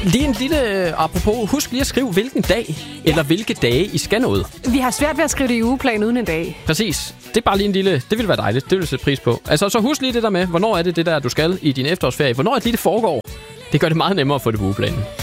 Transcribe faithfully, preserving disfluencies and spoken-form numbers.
Lige en lille øh, apropos. Husk lige at skrive, hvilken dag eller hvilke dage I skal noget. Vi har svært ved at skrive det i ugeplan uden en dag. Præcis. Det er bare lige en lille... Det vil være dejligt. Det vil jeg sætte pris på. Altså, så husk lige det der med, hvornår er det det der, du skal i din efterårsferie. Hvornår er det lige, det foregår. Det gør det meget nemmere at få det på ugeplanen.